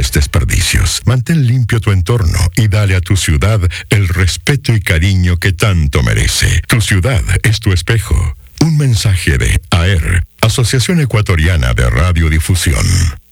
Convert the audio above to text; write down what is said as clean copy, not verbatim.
mayores desperdicios. Mantén limpio tu entorno y dale a tu ciudad el respeto y cariño que tanto merece. Tu ciudad es tu espejo. Un mensaje de AER, Asociación Ecuatoriana de Radiodifusión.